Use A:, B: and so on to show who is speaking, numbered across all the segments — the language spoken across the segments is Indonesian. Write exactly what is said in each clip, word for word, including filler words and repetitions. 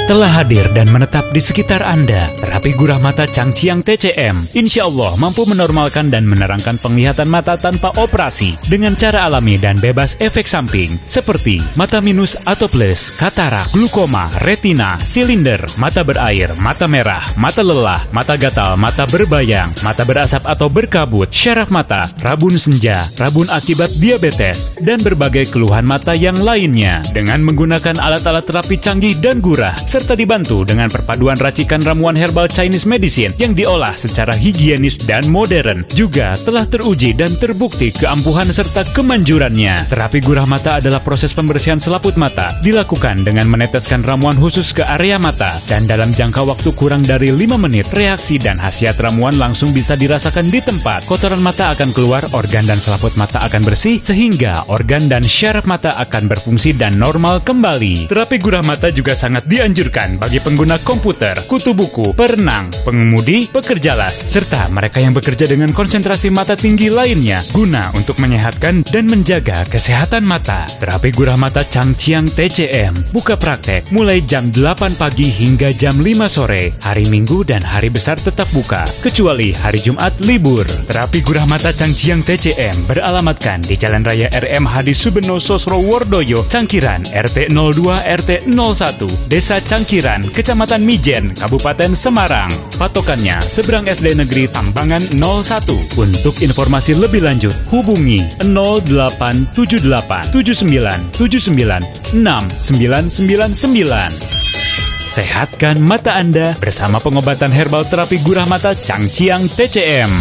A: telah hadir dan menetap di sekitar Anda. Terapi gurah mata Changqiang T C M insya Allah mampu menormalkan dan menerangkan penglihatan mata tanpa operasi dengan cara alami dan bebas efek samping seperti mata minus atau plus, katarak, glukoma, retina, silinder, mata berair, mata merah, mata lelah, mata gatal, mata berbayang, mata berasap atau berkabut, syaraf mata, rabun senja, rabun akibat diabetes, dan berbagai keluhan mata yang lainnya dengan menggunakan alat-alat terapi canggih dan gurah, serta dibantu dengan perpaduan racikan ramuan herbal Chinese medicine yang diolah secara higienis dan modern. Juga telah teruji dan terbukti keampuhan serta kemanjurannya. Terapi gurah mata adalah proses pembersihan selaput mata, dilakukan dengan meneteskan ramuan khusus ke area mata, dan dalam jangka waktu kurang dari lima menit, reaksi dan khasiat ramuan langsung bisa dirasakan di tempat. Kotoran mata akan keluar, organ dan selaput mata akan bersih, sehingga organ dan syaraf mata akan berfungsi dan normal kembali. Terapi gurah mata juga sangat dianjurkan bagi pengguna komputer, kutu buku, perenang, pengemudi, pekerja las, serta mereka yang bekerja dengan konsentrasi mata tinggi lainnya, guna untuk menyehatkan dan menjaga kesehatan mata. Terapi gurah mata Changqiang T C M buka praktek mulai jam delapan pagi hingga jam lima sore. Hari Minggu dan hari besar tetap buka, kecuali hari Jumat libur. Terapi gurah mata Changqiang T C M beralamatkan di Jalan Raya R M Hadi Subeno Sosrowordoyo, Cangkiran, R T nol dua R T nol satu, Desa Cangkiran, Kecamatan Mijen, Kabupaten Semarang. Patokannya seberang S D Negeri Tambangan nol satu. Untuk informasi lebih lanjut hubungi nol delapan tujuh delapan tujuh sembilan tujuh sembilan enam sembilan sembilan sembilan. Sehatkan mata Anda bersama pengobatan herbal terapi gurah mata Changqiang T C M.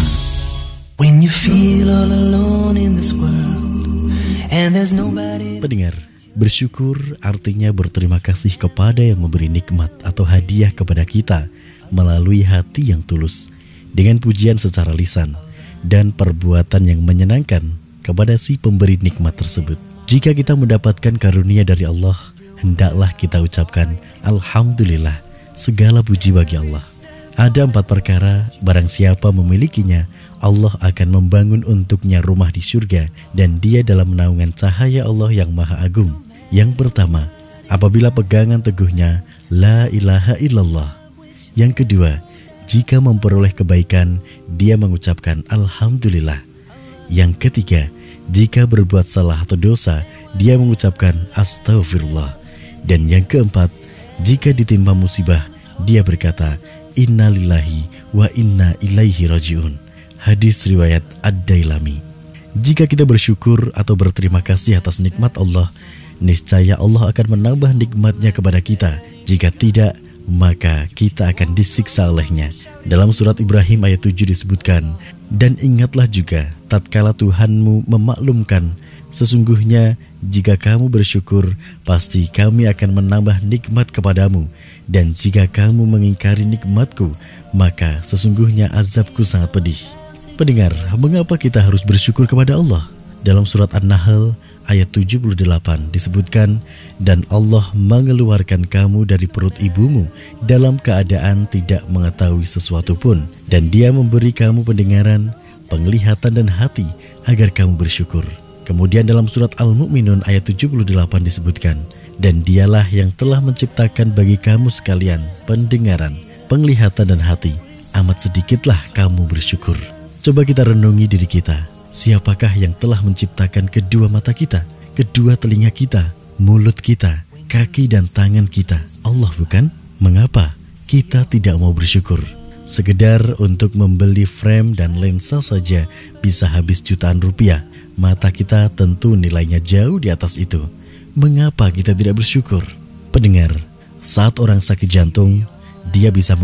B: When you feel all alone in this world and there's nobody.
C: Pendengar, bersyukur artinya berterima kasih kepada yang memberi nikmat atau hadiah kepada kita melalui hati yang tulus, dengan pujian secara lisan dan perbuatan yang menyenangkan kepada si pemberi nikmat tersebut. Jika kita mendapatkan karunia dari Allah, hendaklah kita ucapkan Alhamdulillah, segala puji bagi Allah. Ada empat perkara, barang siapa memilikinya, Allah akan membangun untuknya rumah di surga, dan dia dalam naungan cahaya Allah yang maha agung. Yang pertama, apabila pegangan teguhnya La ilaha illallah. Yang kedua, jika memperoleh kebaikan, dia mengucapkan Alhamdulillah. Yang ketiga, jika berbuat salah atau dosa, dia mengucapkan Astaghfirullah. Dan yang keempat, jika ditimpa musibah, dia berkata Innalillahi wa inna ilaihi rajiun. Hadis riwayat Ad-Dailami. Jika kita bersyukur atau berterima kasih atas nikmat Allah, niscaya Allah akan menambah nikmatnya kepada kita. Jika tidak, maka kita akan disiksa olehnya. Dalam surat Ibrahim ayat tujuh disebutkan, dan ingatlah juga tatkala Tuhanmu memaklumkan, sesungguhnya jika kamu bersyukur, pasti kami akan menambah nikmat kepadamu. Dan jika kamu mengingkari nikmatku, maka sesungguhnya azabku sangat pedih. Pendengar, mengapa kita harus bersyukur kepada Allah? Dalam surat An-Nahl ayat tujuh puluh delapan disebutkan, dan Allah mengeluarkan kamu dari perut ibumu dalam keadaan tidak mengetahui sesuatu pun, dan dia memberi kamu pendengaran, penglihatan dan hati agar kamu bersyukur. Kemudian dalam surat Al-Mu'minun ayat tujuh puluh delapan disebutkan, dan dialah yang telah menciptakan bagi kamu sekalian pendengaran, penglihatan dan hati. Amat sedikitlah kamu bersyukur. Coba kita renungi diri kita. Siapakah yang telah menciptakan kedua mata kita, kedua telinga kita, mulut kita, kaki dan tangan kita? Allah bukan? Mengapa kita tidak mau bersyukur? Sekedar untuk membeli frame dan lensa saja bisa habis jutaan rupiah. Mata kita tentu nilainya jauh di atas itu. Mengapa kita tidak bersyukur? Pendengar, saat orang sakit jantung, dia bisa